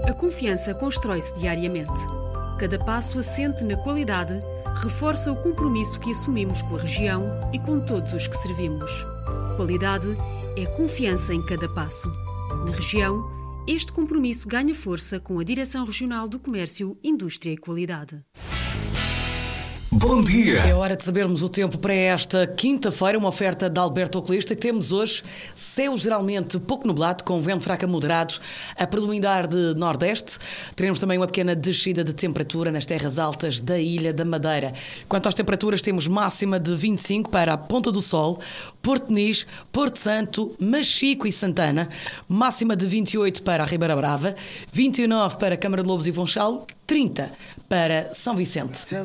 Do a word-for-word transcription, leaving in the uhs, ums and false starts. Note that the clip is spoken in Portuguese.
A confiança constrói-se diariamente. Cada passo assente na qualidade reforça o compromisso que assumimos com a região e com todos os que servimos. Qualidade é confiança em cada passo. Na região, este compromisso ganha força com a Direção Regional do Comércio, Indústria e Qualidade. Bom dia! É hora de sabermos o tempo para esta quinta-feira, uma oferta de Alberto Oculista, e temos hoje céu geralmente pouco nublado, com vento fraco a moderado, a predominar de nordeste. Teremos também uma pequena descida de temperatura nas terras altas da Ilha da Madeira. Quanto às temperaturas, temos máxima de vinte e cinco para a Ponta do Sol, Porto Nis, Porto Santo, Machico e Santana, máxima de vinte e oito para a Ribeira Brava, vinte e nove para a Câmara de Lobos e Funchal, trinta para São Vicente.